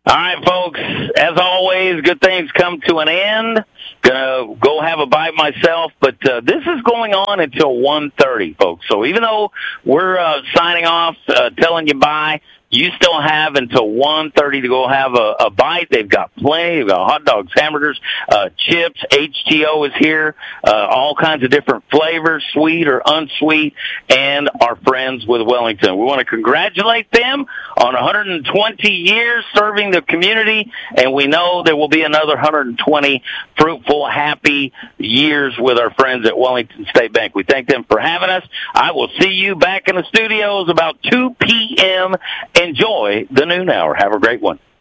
All right, folks. As always, good things come to an end. Gonna go have a bite myself, but this is going on until 1:30, folks. So even though we're signing off, telling you bye, you still have until 1:30 to go have a bite. They've got plenty. They've got hot dogs, hamburgers, chips. HTO is here. All kinds of different flavors, sweet or unsweet, and our friends with Wellington. We want to congratulate them on 120 years serving the community, and we know there will be another 120 fruitful, happy years with our friends at Wellington State Bank. We thank them for having us. I will see you back in the studios about 2 p.m. Enjoy the noon hour. Have a great one.